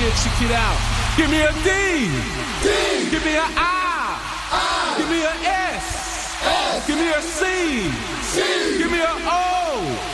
check it out. Give me a D. D. Give me an I. I. Give me a S. S. Give me a C. C. Give me a O.